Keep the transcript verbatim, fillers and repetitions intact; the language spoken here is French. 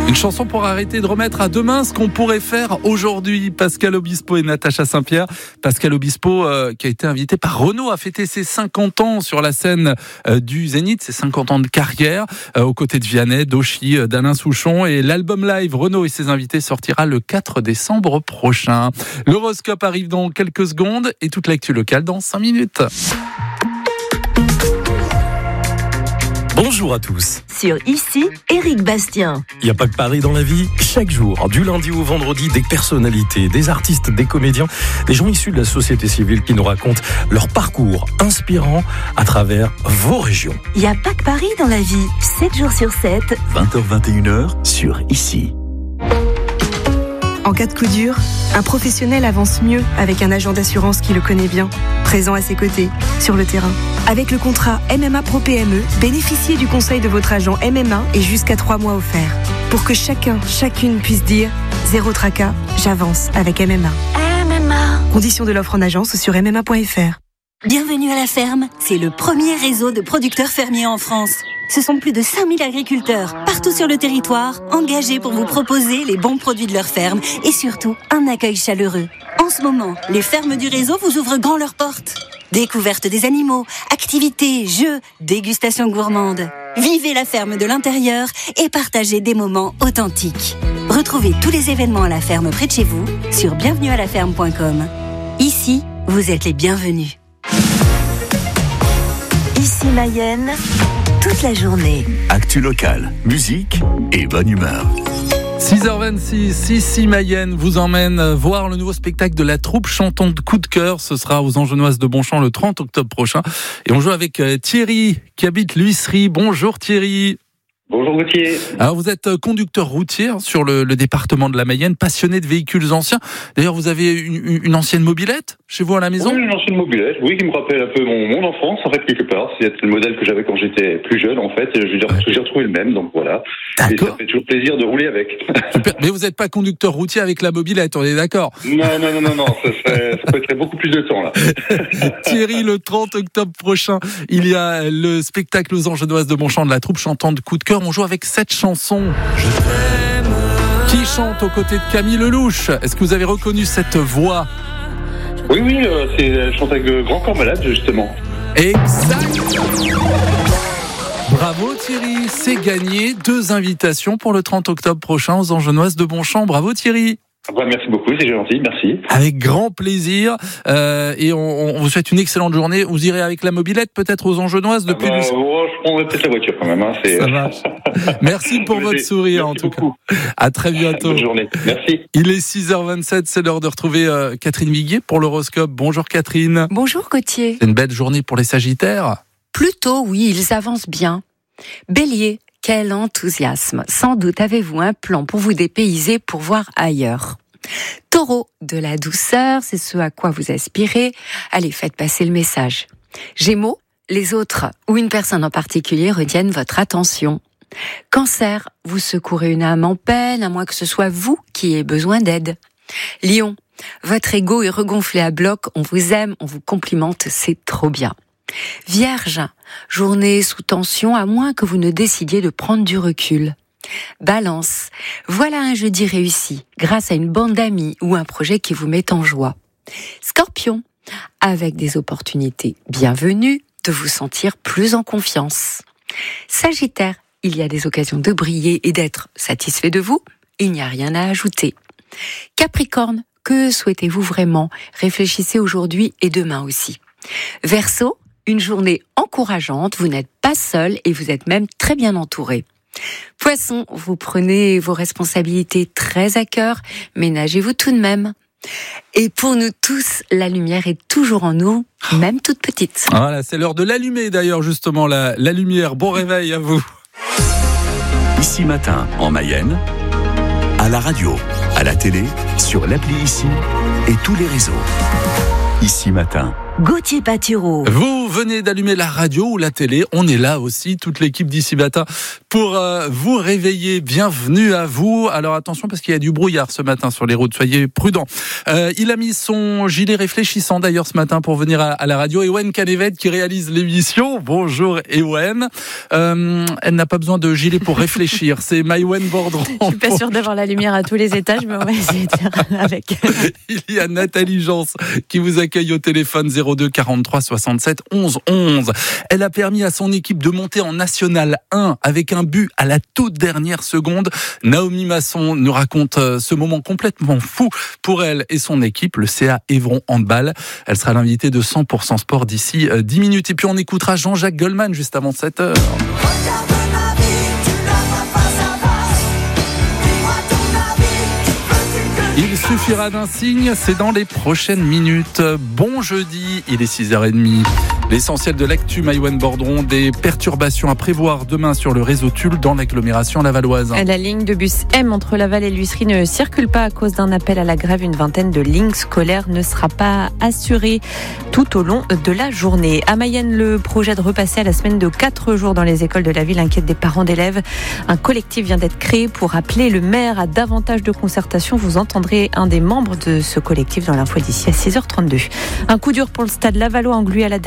Une chanson pour arrêter de remettre à demain ce qu'on pourrait faire aujourd'hui. Pascal Obispo et Natacha Saint-Pierre. Pascal Obispo euh, qui a été invité par Renault à fêter ses cinquante ans sur la scène euh, du Zénith, ses cinquante ans de carrière, euh, aux côtés de Vianney, d'Auchy, euh, d'Alain Souchon. Et l'album live Renault et ses invités sortira le quatre décembre prochain. L'horoscope arrive dans quelques secondes et toute l'actu locale dans cinq minutes. Bonjour à tous. Sur Ici, Éric Bastien. Il n'y a pas que Paris dans la vie. Chaque jour, du lundi au vendredi, des personnalités, des artistes, des comédiens, des gens issus de la société civile qui nous racontent leur parcours inspirant à travers vos régions. Il n'y a pas que Paris dans la vie. sept jours sur sept. vingt heures vingt et une heures sur Ici. En cas de coup dur, un professionnel avance mieux avec un agent d'assurance qui le connaît bien, présent à ses côtés, sur le terrain. Avec le contrat M M A Pro P M E, bénéficiez du conseil de votre agent M M A et jusqu'à trois mois offerts. Pour que chacun, chacune puisse dire « Zéro tracas, j'avance avec M M A ». M M A. Conditions de l'offre en agence sur m m a point f r. Bienvenue à la ferme, c'est le premier réseau de producteurs fermiers en France. Ce sont plus de cinq mille agriculteurs, partout sur le territoire, engagés pour vous proposer les bons produits de leur ferme et surtout un accueil chaleureux. En ce moment, les fermes du réseau vous ouvrent grand leurs portes. Découverte des animaux, activités, jeux, dégustation gourmande. Vivez la ferme de l'intérieur et partagez des moments authentiques. Retrouvez tous les événements à la ferme près de chez vous sur bienvenue à la ferme point com. Ici, vous êtes les bienvenus. Ici Mayenne, toute la journée. Actu locale, musique et bonne humeur. six heures vingt-six, Ici Mayenne vous emmène voir le nouveau spectacle de la troupe chantante Coup de cœur. Ce sera aux Angenoises de Bonchamp le trente octobre prochain. Et on joue avec Thierry qui habite l'Huisserie. Bonjour Thierry. Bonjour Gauthier. Alors vous êtes conducteur routier sur le, le département de la Mayenne, passionné de véhicules anciens. D'ailleurs vous avez une, une ancienne mobilette chez vous à la maison ? Oui, une ancienne mobilette, oui, qui me rappelle un peu mon, mon enfance en fait quelque part. C'est le modèle que j'avais quand j'étais plus jeune en fait. Et j'ai, j'ai retrouvé le même, donc voilà. D'accord. Et ça fait toujours plaisir de rouler avec. Super. Mais vous n'êtes pas conducteur routier avec la mobilette, on est d'accord ? Non, non, non, non, non. Ça, serait, ça peut être beaucoup plus de temps là. Thierry, le trente octobre prochain, il y a le spectacle aux Angenoises de Bonchamp de la troupe chantante Coup de cœur. On joue avec cette chanson. Je t'aime. Qui chante aux côtés de Camille Lelouch ? Est-ce que vous avez reconnu cette voix ? Oui, oui, euh, c'est, elle chante avec le Grand Corps Malade justement. Exact. Bravo Thierry, c'est gagné. Deux invitations pour le trente octobre prochain aux Angenoises de Bonchamp. Bravo Thierry. Bah, merci beaucoup, c'est gentil, merci. Avec grand plaisir. Euh, et on, on vous souhaite une excellente journée. Vous irez avec la mobilette peut-être aux Angenoises depuis ah bah, le... oh, je prendrai peut-être la voiture quand même. Hein, c'est... Ça marche. Merci pour votre sourire merci en tout beaucoup. cas. À très bientôt. Bonne journée, merci. Il est six heures vingt-sept, c'est l'heure de retrouver euh, Catherine Viguier pour l'horoscope. Bonjour Catherine. Bonjour Gauthier. C'est une belle journée pour les Sagittaires. Plutôt oui, ils avancent bien. Bélier, quel enthousiasme. Sans doute avez-vous un plan pour vous dépayser, pour voir ailleurs. Taureau, de la douceur, c'est ce à quoi vous aspirez. Allez, faites passer le message. Gémeaux, les autres ou une personne en particulier retiennent votre attention. Cancer, vous secourez une âme en peine, à moins que ce soit vous qui ayez besoin d'aide. Lion, votre ego est regonflé à bloc, on vous aime, on vous complimente, c'est trop bien. Vierge, journée sous tension, à moins que vous ne décidiez de prendre du recul. Balance, voilà un jeudi réussi, grâce à une bande d'amis ou un projet qui vous met en joie. Scorpion, avec des opportunités bienvenues, de vous sentir plus en confiance. Sagittaire, il y a des occasions de briller et d'être satisfait de vous, il n'y a rien à ajouter. Capricorne, que souhaitez-vous vraiment ? Réfléchissez aujourd'hui et demain aussi. Verseau, une journée encourageante, vous n'êtes pas seul et vous êtes même très bien entouré. Poisson, vous prenez vos responsabilités très à cœur, ménagez-vous tout de même. Et pour nous tous, la lumière est toujours en nous, même toute petite. Voilà, c'est l'heure de l'allumer d'ailleurs, justement, la, la lumière. Bon réveil à vous. Ici Matin, en Mayenne, à la radio, à la télé, sur l'appli Ici et tous les réseaux. Ici Matin. Gauthier Patureau. Vous venez d'allumer la radio ou la télé, on est là aussi, toute l'équipe d'Ici Matin, pour euh, vous réveiller. Bienvenue à vous. Alors attention parce qu'il y a du brouillard ce matin sur les routes, soyez prudents. Euh, il a mis son gilet réfléchissant d'ailleurs ce matin pour venir à, à la radio. Ewen Canevet qui réalise l'émission. Bonjour Ewen. Euh, elle n'a pas besoin de gilet pour réfléchir, c'est Maïwen Bordron. Je suis pas sûre d'avoir la lumière à tous les étages, mais on va essayer de faire avec. Il y a Nathalie Jans qui vous accueille au téléphone zéro deux quarante-trois soixante-sept onze onze. Elle a permis à son équipe de monter en National un avec un but à la toute dernière seconde. Naomi Masson nous raconte ce moment complètement fou pour elle et son équipe, le C A Évron Handball. Elle sera l'invitée de cent pour cent Sport d'ici dix minutes. Et puis on écoutera Jean-Jacques Goldman juste avant sept heures. Il suffira d'un signe, c'est dans les prochaines minutes. Bon jeudi, il est six heures trente. L'essentiel de l'actu, Maïwen Bordron, des perturbations à prévoir demain sur le réseau Tulle dans l'agglomération lavalloise. La ligne de bus M entre Laval et l'Huisserie ne circule pas à cause d'un appel à la grève. Une vingtaine de lignes scolaires ne sera pas assurée tout au long de la journée. À Mayenne, le projet de repasser à la semaine de quatre jours dans les écoles de la ville inquiète des parents d'élèves. Un collectif vient d'être créé pour appeler le maire à davantage de concertation. Vous entendrez un des membres de ce collectif dans l'info d'ici à six heures trente-deux. Un coup dur pour le stade lavallois englué à la